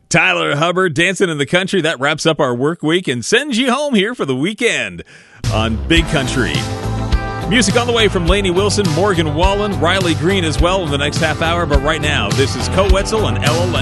Tyler Hubbard, Dancing in the Country. That wraps up our work week and sends you home here for the weekend on Big Country. Music on the way from Lainey Wilson, Morgan Wallen, Riley Green as well in the next half hour. But right now, this is Co Wetzel and Ella Lang.